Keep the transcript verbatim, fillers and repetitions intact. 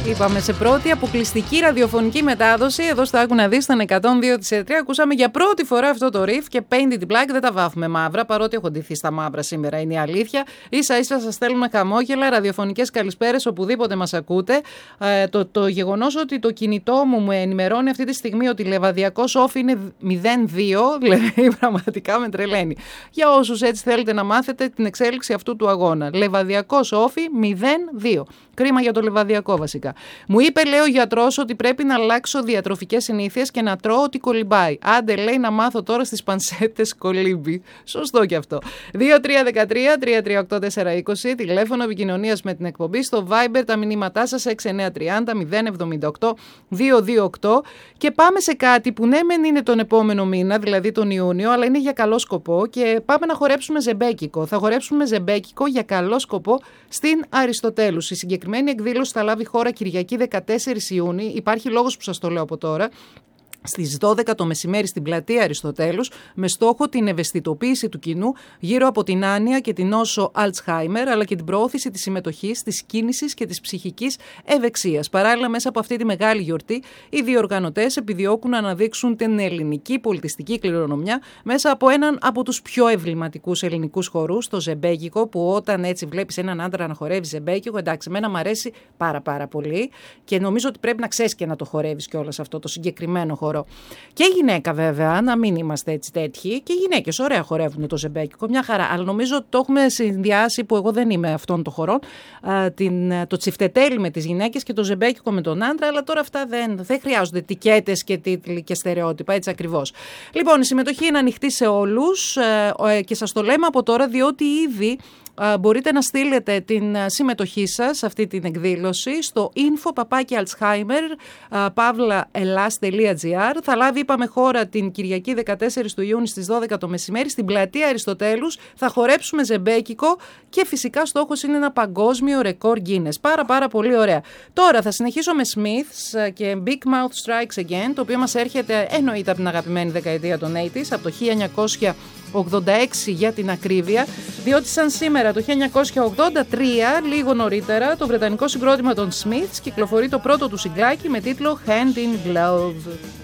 Είπαμε σε πρώτη αποκλειστική ραδιοφωνική μετάδοση. Εδώ στο Άκου να δεις, στον εκατόν δύο κόμμα τρία. Ακούσαμε για πρώτη φορά αυτό το riff και Paint It Black. Δεν τα βάφουμε μαύρα, παρότι έχω ντυθεί στα μαύρα σήμερα, είναι η αλήθεια. Ίσα ίσα σας στέλνουμε χαμόγελα, ραδιοφωνικές καλησπέρες οπουδήποτε μας ακούτε. Ε, το το γεγονός ότι το κινητό μου μου ενημερώνει αυτή τη στιγμή ότι λεβαδιακός off είναι μηδέν δύο, δηλαδή πραγματικά με τρελαίνει. Για όσους έτσι θέλετε να μάθετε την εξέλιξη αυτού του αγώνα. Λεβαδιακός off μηδέν δύο. Κρίμα για το λεβαδιακό βασικά. Μου είπε, λέει ο γιατρός, ότι πρέπει να αλλάξω διατροφικές συνήθειες και να τρώω ό,τι κολυμπάει. Άντε, λέει, να μάθω τώρα στις πανσέτες κολύμπι. Σωστό κι αυτό. δύο τρία ένα τρία τρία τρία οκτώ τέσσερα είκοσι, τηλέφωνο επικοινωνίας με την εκπομπή. Στο Viber τα μηνύματά σας έξι εννιά τρία μηδέν μηδέν εβδομήντα οκτώ διακόσια είκοσι οκτώ. Και πάμε σε κάτι που ναι μεν είναι τον επόμενο μήνα, δηλαδή τον Ιούνιο, αλλά είναι για καλό σκοπό και πάμε να χορέψουμε ζεμπέκικο. Θα χορέψουμε ζεμπέκικο για καλό σκοπό στην Αριστοτέλους. Η συγκεκριμένη εκδήλωση θα λάβει χώρα Κυριακή δεκατέσσερις Ιουνίου. Υπάρχει λόγος που σας το λέω από τώρα. Στις δώδεκα το μεσημέρι στην πλατεία Αριστοτέλους, με στόχο την ευαισθητοποίηση του κοινού γύρω από την άνοια και την νόσο Αλτσχάιμερ, αλλά και την προώθηση της συμμετοχής, της κίνησης και της ψυχικής ευεξίας. Παράλληλα, μέσα από αυτή τη μεγάλη γιορτή, οι διοργανωτές επιδιώκουν να αναδείξουν την ελληνική πολιτιστική κληρονομιά μέσα από έναν από τους πιο εμβληματικούς ελληνικούς χορούς, το ζεμπέκικο, που όταν έτσι βλέπεις έναν άντρα να χορεύει ζεμπέκικο, εντάξει, εμένα μου αρέσει πάρα πάρα πολύ και νομίζω ότι πρέπει να ξέρεις και να το χορεύεις κιόλας αυτό το συγκεκριμένο χορό. Και γυναίκα βέβαια, να μην είμαστε έτσι τέτοιοι. Και οι γυναίκες ωραία χορεύουν το ζεμπέκικο, μια χαρά. Αλλά νομίζω ότι το έχουμε συνδυάσει, που εγώ δεν είμαι αυτών των χωρών, την, το τσιφτετέλι με τις γυναίκες και το ζεμπέκικο με τον άντρα. Αλλά τώρα αυτά δεν, δεν χρειάζονται ετικέτες και τίτλοι και στερεότυπα, έτσι ακριβώς. Λοιπόν, η συμμετοχή είναι ανοιχτή σε όλους και σας το λέμε από τώρα, διότι ήδη μπορείτε να στείλετε την συμμετοχή σας σε αυτή την εκδήλωση στο info παπάκι alzheimer παύλα ελλάς τελεία τζι άρ. Θα λάβει, είπαμε, χώρα την Κυριακή δεκατέσσερις του Ιούνιου στις δώδεκα το μεσημέρι στην πλατεία Αριστοτέλους. Θα χορέψουμε ζεμπέκικο και φυσικά στόχος είναι ένα παγκόσμιο ρεκόρ Guinness. Πάρα πάρα πολύ ωραία. Τώρα θα συνεχίσω με Smiths και Big Mouth Strikes Again, το οποίο μας έρχεται εννοείται από την αγαπημένη δεκαετία των ογδόντα, από το χίλια εννιακόσια ογδόντα έξι για την ακρίβεια, διότι σαν σήμερα το χίλια εννιακόσια ογδόντα τρία, λίγο νωρίτερα, το βρετανικό συγκρότημα των Smiths κυκλοφορεί το πρώτο του συγκλάκι με τίτλο Hand in Glove.